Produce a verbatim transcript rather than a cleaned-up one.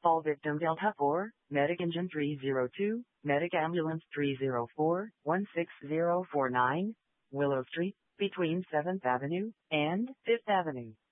Fall victim Delta four, medic engine three zero two, medic ambulance three zero four, one six zero four nine, Willow Street, between seventh Avenue and fifth Avenue.